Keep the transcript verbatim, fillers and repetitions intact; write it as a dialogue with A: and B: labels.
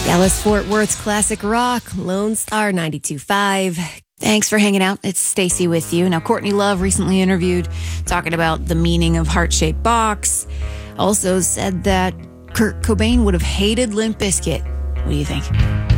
A: Dallas Fort Worth's classic rock, Lone Star ninety-two point five. Thanks for hanging out. It's Stacy with you. Now, Courtney Love recently interviewed talking about the meaning of heart-shaped box. Also said that Kurt Cobain would have hated Limp Bizkit. What do you think?